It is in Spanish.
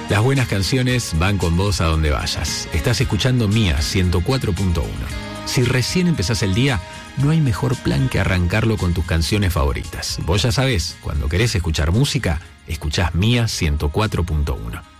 Las buenas canciones van con vos a donde vayas. Estás escuchando Mía 104.1. Si recién empezás el día, no hay mejor plan que arrancarlo con tus canciones favoritas. Vos ya sabés, cuando querés escuchar música, escuchás Mía 104.1.